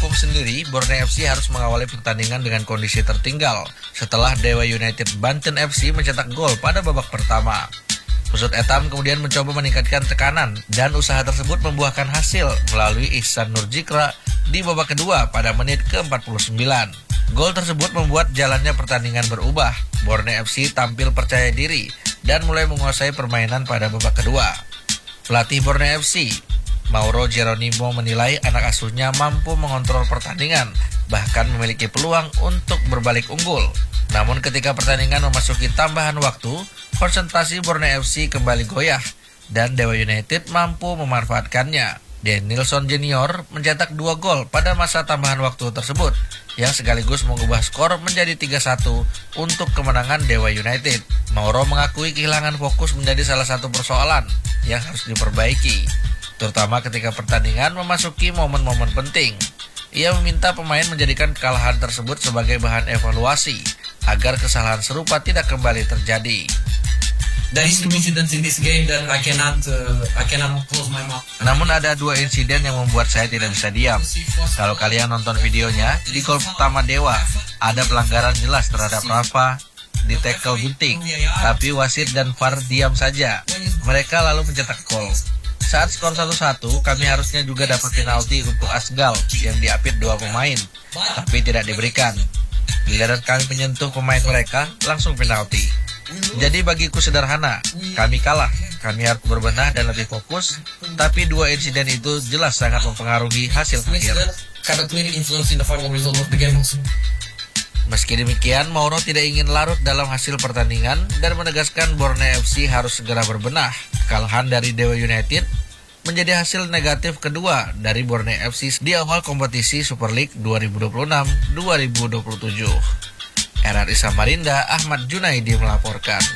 Lampung sendiri, Borneo FC harus mengawali pertandingan dengan kondisi tertinggal setelah Dewa United Banten FC mencetak gol pada babak pertama. Pusut Etam kemudian mencoba meningkatkan tekanan dan usaha tersebut membuahkan hasil melalui Ihsan Nurjikra di babak kedua pada menit ke-49. Gol tersebut membuat jalannya pertandingan berubah. Borneo FC tampil percaya diri dan mulai menguasai permainan pada babak kedua. Pelatih Borneo FC, Mauro Geronimo, menilai anak asuhnya mampu mengontrol pertandingan, bahkan memiliki peluang untuk berbalik unggul. Namun ketika pertandingan memasuki tambahan waktu, konsentrasi Borneo FC kembali goyah dan Dewa United mampu memanfaatkannya. Denilson Junior mencetak 2 gol pada masa tambahan waktu tersebut yang sekaligus mengubah skor menjadi 3-1 untuk kemenangan Dewa United. Mauro mengakui kehilangan fokus menjadi salah satu persoalan yang harus diperbaiki, terutama ketika pertandingan memasuki momen-momen penting. Ia meminta pemain menjadikan kekalahan tersebut sebagai bahan evaluasi agar kesalahan serupa tidak kembali terjadi. There is 2 incidents in this game that I cannot close my mouth. Namun ada 2 insiden yang membuat saya tidak bisa diam. Kalau kalian nonton videonya, di gol pertama Dewa ada pelanggaran jelas terhadap Rafa di tackle gunting, tapi wasit dan VAR diam saja. Mereka lalu mencetak gol. Saat skor 1-1, kami harusnya juga dapat penalti untuk Asgal yang diapit 2 pemain, tapi tidak diberikan. Giliran kami menyentuh pemain mereka, langsung penalti. Jadi bagiku sederhana, kami kalah. Kami harus berbenah dan lebih fokus, tapi 2 insiden itu jelas sangat mempengaruhi hasil akhir. Meski demikian, Mauro tidak ingin larut dalam hasil pertandingan dan menegaskan Borneo FC harus segera berbenah. Kekalahan dari Dewa United menjadi hasil negatif kedua dari Borneo FC di awal kompetisi Super League 2026-2027. RRI Samarinda, Ahmad Junaidi melaporkan.